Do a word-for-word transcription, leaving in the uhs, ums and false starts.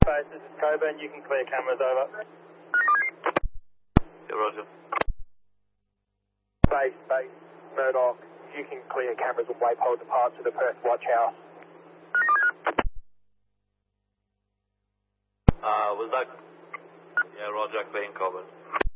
Base, this is Coburn. You can clear cameras over. Yeah, roger. Base, base, Murdoch. You can clear cameras and waypoint depart to the Perth Watch House. Uh, was that... Yeah, roger, clean Coburn.